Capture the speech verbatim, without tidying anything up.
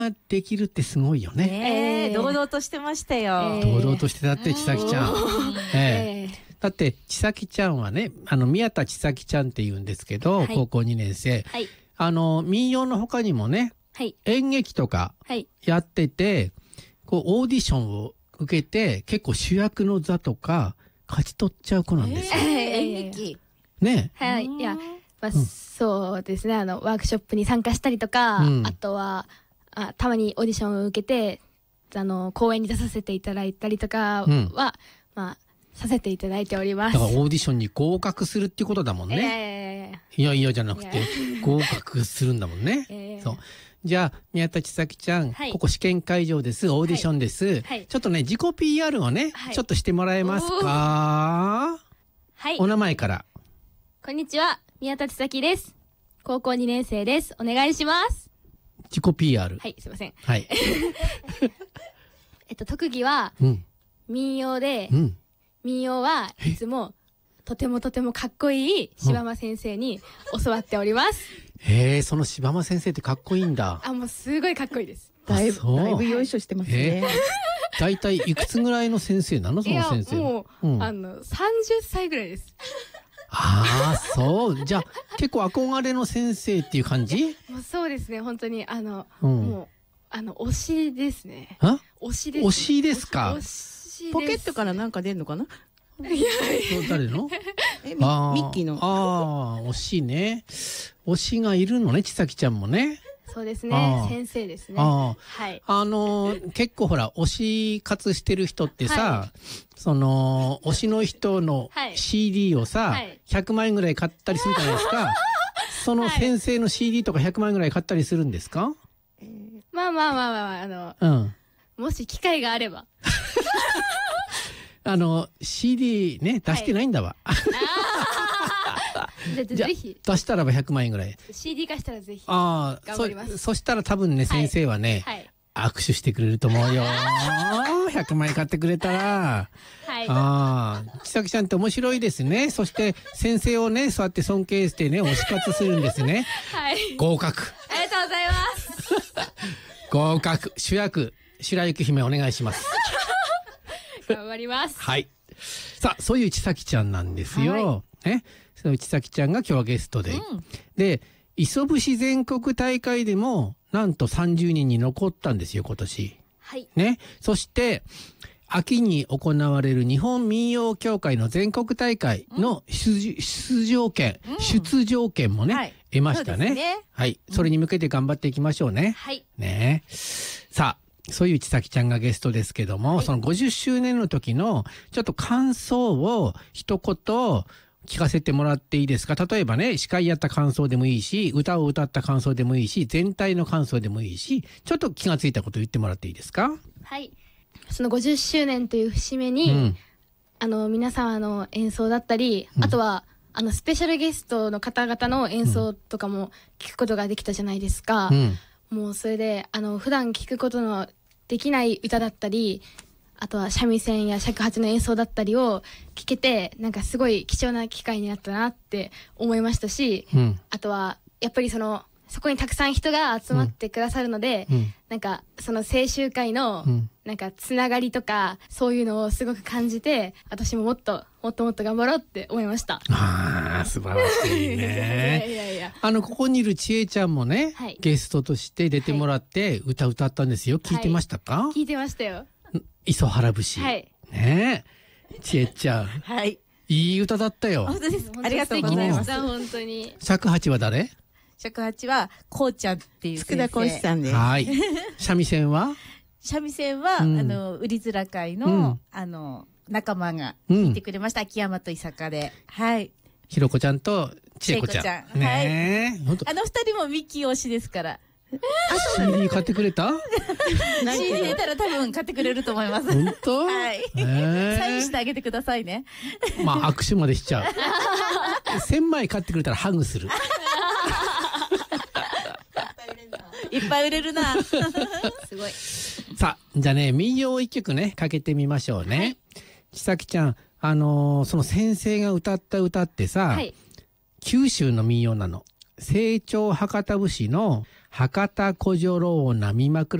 ができるってすごいよね。 ねえ、堂々としてましたよ。 堂々としてたって千咲ちゃん。ええだって千咲ちゃんはね、あの宮田千咲ちゃんって言うんですけど、 はい高校にねん生、 はいあの民謡の他にもね、 はい演劇とかはいやってて、こうオーディションを受けて結構主役の座とか勝ち取っちゃう子なんですよ。 演劇。 ね。 はいいや、まあそうですね、あのワークショップに参加したりとか、 うんあとはあたまにオーディションを受けてあの公演に出させていただいたりとかは、 うんまあさせていただいております。 だからオーディションに合格するっていうことだもんね。 えいやいやじゃなくていや合格するんだもんね。 えーそう。じゃあ宮田千咲ちゃん、 はいここ試験会場です。オーディションです。 はいちょっとね自己 ピーアール をね、 はいちょっとしてもらえますか。 はいお名前から。 こんにちは、宮田千咲です。高校にねん生です。お願いします。 自己 ピーアール。 はい、すいません。 はい。 えっと特技はうん民謡で、 うん。 民謡はいつもとてもとてもかっこいい柴間先生に教わっております。 へえ、その柴間先生ってかっこいいんだ。 あ、もうすごいかっこいいです。 だいぶあそうだいぶよいしょしてますえね。 だいたいいくつぐらいの先生なのそいやの先生。 もう、 うんあのさんじゅっさいぐらいです。 ああ、そう。じゃあ結構憧れの先生っていう感じ？ もうそうですね、本当にあの、 うんもうあの推しですね。 あ？ 推しです。 推しですか推しです。 ポケットからなんか出んのかな？ そう誰の？ え、ミあミッキーの。 ああ、推しね。推しがいるのね、千咲ちゃんもね。 そうですあねー、 先生ですね。 あはい。 あ。あのー結構ほら、推し活してる人ってさ、 はその、推しの人のはいシーディー をさ、 はいひゃくまん円ぐらい買ったりするじゃないですか。その先生の シーディー とかひゃくまん円ぐらい買ったりするんですか？ まあまあまあまあ、あの、 うん。 もし機会があれば。 あの、シーディー ね、出してないんだわ。 ぜじゃあぜひ、 出したらばひゃくまん円ぐらい。 シーディー 化したらぜひ。 ああ、 頑張りますそ、そしたら多分ね、先生はね、 はい。 握手してくれると思うよ。ひゃくまん円買ってくれたら。 はい。 ああ、千咲ちゃんって面白いですね。そして先生をね、そうやって尊敬してね、推し活するんですね。 はい。 合格。 ありがとうございます。 合格。主役、白雪姫お願いします。 頑張ります。 はい。さあ、そういう千咲ちゃんなんですよ。ね。そういう千咲ちゃんが今日はゲストで。で、磯節全国大会でも、なんとさんじゅうにんに残ったんですよ、今年。 はい。 ね。そして、秋に行われる日本民謡協会の全国大会の出,、出場権、出場権もね、 はい得ましたね。 そうですねはい。それに向けて頑張っていきましょうね。 はい。 ねさあ、そういう千咲ちゃんがゲストですけども、そのごじゅっしゅうねんの時のちょっと感想を一言聞かせてもらっていいですか？例えばね、司会やった感想でもいいし、歌を歌った感想でもいいし、全体の感想でもいいし、ちょっと気がついたこと言ってもらっていいですか？ はい。そのごじゅっしゅうねんという節目に、 うん。 あの、皆様の演奏だったり、あとは、あの、スペシャルゲストの方々の演奏とかも聞くことができたじゃないですか。 うん。 もうそれで、あの、普段聞くことのできない歌だったり、あとは三味線や尺八の演奏だったりを聞けて、なんかすごい貴重な機会になったなって思いましたし、 うん。 あとは、やっぱりその、そこにたくさん人が集まってくださるので、 うん。 なんか、その青春会のうん、 なんか、つながりとか、そういうのをすごく感じて、私ももっと、もっともっと頑張ろうって思いました。 ああ、素晴らしいいやね。 いやいや。 あの、ここにいるちえちゃんもね、 はいゲストとして出てもらって歌歌ったんですよ。聞いてましたか？ 聞いてましたよ。 磯原節。 はい。 ねえ。ちえちゃん、 はい。 いい歌だったよ。 本当ですか。ありがとうございます。 素敵でした、本当に。 尺八は誰？ 尺八は、こうちゃんっていう先生。 佃浩司さんです。 はい。三味線は？ 三味線は、 うんあの、売りづら会の、 うんあの、仲間が弾いてくれました。秋山と伊坂で。はい。 ひろこちゃんとちえこちゃん。 ちえこちゃんねえ。ほんとあの二人もミッキー推しですから。 シーディー 買ってくれた？ ないけシーディーど出たら多分買ってくれると思います。 本当？ はいねえサインしてあげてくださいね。 まあ握手までしちゃう。千枚買ってくれたらハグする。 いっぱい売れるな。 すごい。 さあ、じゃあね、民謡を一曲ね、かけてみましょうね。千咲ちゃん、あのーその先生が歌った歌ってさ、 はい。 九州の民謡なの。清張博多節の博多小女郎波枕